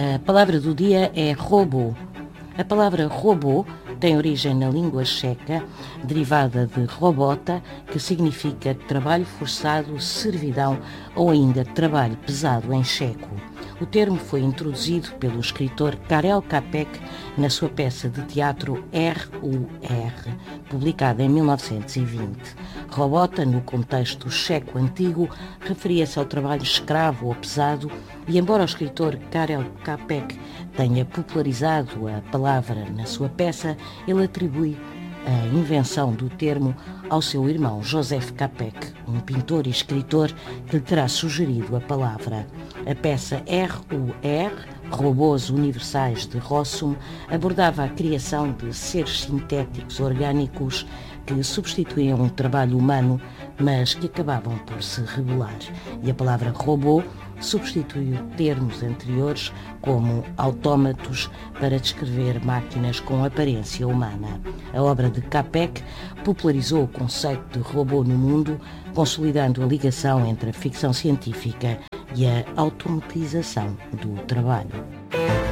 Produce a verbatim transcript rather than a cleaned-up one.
A palavra do dia é robô. A palavra robô tem origem na língua checa, derivada de robota, que significa trabalho forçado, servidão ou ainda trabalho pesado em checo. O termo foi introduzido pelo escritor Karel Čapek na sua peça de teatro R U R, publicada em mil novecentos e vinte. Robota, no contexto checo antigo, referia-se ao trabalho escravo ou pesado e, embora o escritor Karel Čapek tenha popularizado a palavra na sua peça, ele atribui a invenção do termo ao seu irmão Joseph Čapek, um pintor e escritor que lhe terá sugerido a palavra. A peça R U R, Robôs Universais de Rossum, abordava a criação de seres sintéticos orgânicos que substituíam o trabalho humano, mas que acabavam por se rebelar. E a palavra robô substituiu termos anteriores como autómatos para descrever máquinas com aparência humana. A obra de Čapek popularizou o conceito de robô no mundo, consolidando a ligação entre a ficção científica e a automatização do trabalho.